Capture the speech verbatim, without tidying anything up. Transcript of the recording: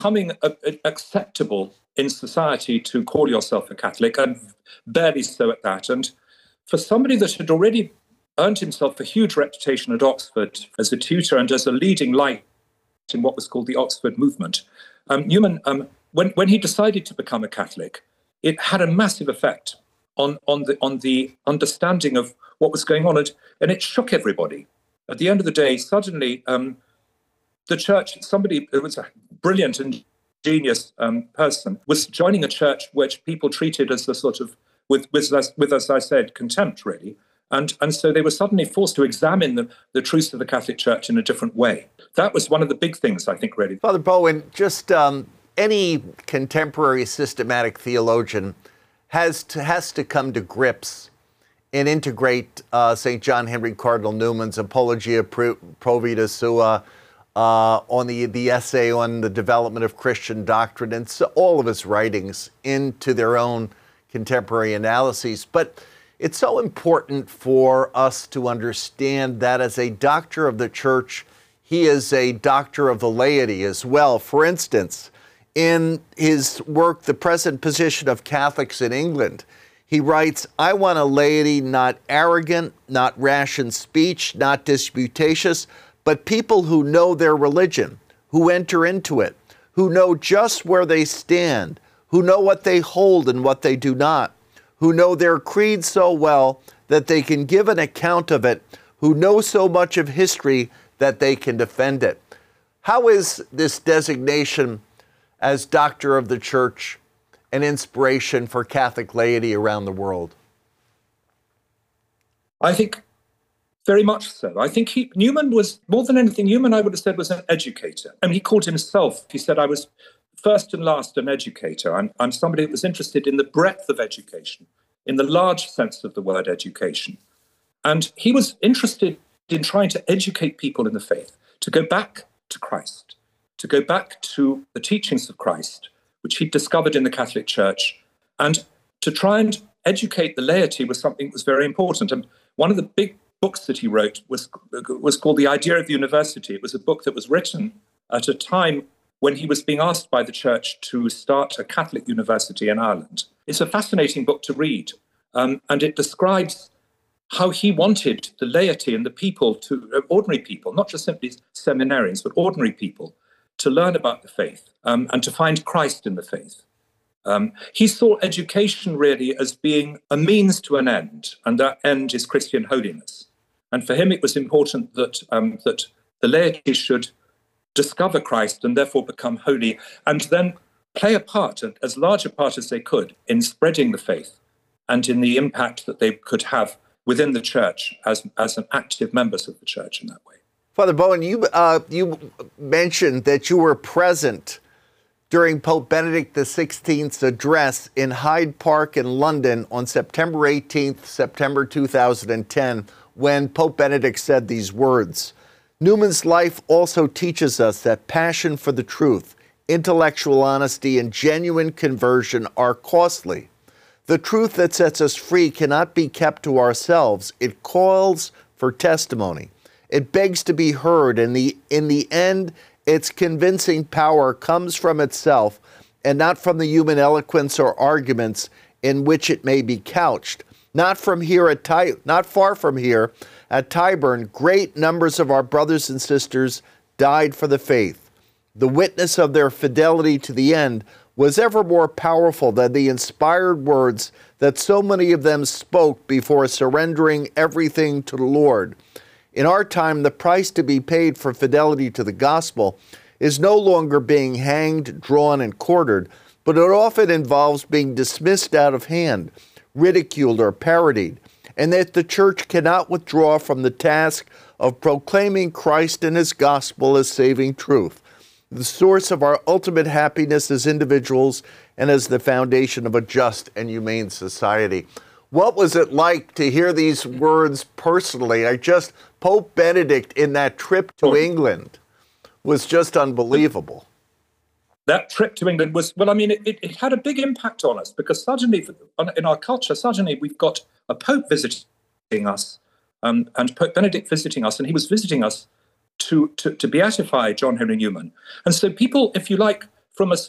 becoming a, a, acceptable in society to call yourself a Catholic, and barely so at that. And for somebody that had already earned himself a huge reputation at Oxford as a tutor and as a leading light in what was called the Oxford movement, um, Newman, um, when, when he decided to become a Catholic, it had a massive effect on, on, the, on the understanding of what was going on, and, and it shook everybody. At the end of the day, suddenly um, the church, somebody who was a brilliant and genius um, person, was joining a church which people treated as a sort of, with, with, with as I said, contempt, really. And, and so they were suddenly forced to examine the, the truths of the Catholic Church in a different way. That was one of the big things, I think, really. Father Bowen, just um, any contemporary systematic theologian has to, has to come to grips and integrate uh, Saint John Henry Cardinal Newman's Apologia Pro, Pro Vita Sua, uh, on the, the essay on the development of Christian doctrine, and so all of his writings into their own contemporary analyses. But it's so important for us to understand that as a doctor of the Church, he is a doctor of the laity as well. For instance, in his work, The Present Position of Catholics in England, he writes, "I want a laity not arrogant, not rash in speech, not disputatious, but people who know their religion, who enter into it, who know just where they stand, who know what they hold and what they do not, who know their creed so well that they can give an account of it, who know so much of history that they can defend it." How is this designation as Doctor of the Church an inspiration for Catholic laity around the world? I think very much so. I think he, Newman was, more than anything, Newman, I would have said, was an educator. I mean, he called himself, he said, "I was first and last an educator. I'm, I'm somebody that was interested in the breadth of education, in the large sense of the word education." And he was interested in trying to educate people in the faith, to go back to Christ, to go back to the teachings of Christ, which he discovered in the Catholic Church, and to try and educate the laity was something that was very important. And one of the big books that he wrote was, was called The Idea of University. It was a book that was written at a time when he was being asked by the Church to start a Catholic university in Ireland. It's a fascinating book to read, um, and it describes how he wanted the laity and the people, to uh, ordinary people, not just simply seminarians, but ordinary people, to learn about the faith um, and to find Christ in the faith. Um, he saw education really as being a means to an end, and that end is Christian holiness. And for him, it was important that um, that the laity should discover Christ and therefore become holy, and then play a part, as large a part as they could, in spreading the faith and in the impact that they could have within the Church as, as an active members of the Church in that way. Father Bowen, you, uh, you mentioned that you were present during Pope Benedict the sixteenth's address in Hyde Park in London on September eighteenth, September two thousand ten, when Pope Benedict said these words: "Newman's life also teaches us that passion for the truth, intellectual honesty, and genuine conversion are costly. The truth that sets us free cannot be kept to ourselves. It calls for testimony. It begs to be heard, and the, in the end, its convincing power comes from itself and not from the human eloquence or arguments in which it may be couched. Not from here at Ty- not far from here at Tyburn, great numbers of our brothers and sisters died for the faith. The witness of their fidelity to the end was ever more powerful than the inspired words that so many of them spoke before surrendering everything to the Lord. In our time, the price to be paid for fidelity to the gospel is no longer being hanged, drawn, and quartered, but it often involves being dismissed out of hand, ridiculed, or parodied, and that the Church cannot withdraw from the task of proclaiming Christ and his gospel as saving truth, the source of our ultimate happiness as individuals and as the foundation of a just and humane society." What was it like to hear these words personally? I just, Pope Benedict in that trip to England was just unbelievable. That trip to England was, well, I mean, it, it had a big impact on us, because suddenly, in our culture, suddenly we've got a Pope visiting us, um, and Pope Benedict visiting us, and he was visiting us to, to, to beatify John Henry Newman. And so people, if you like, from a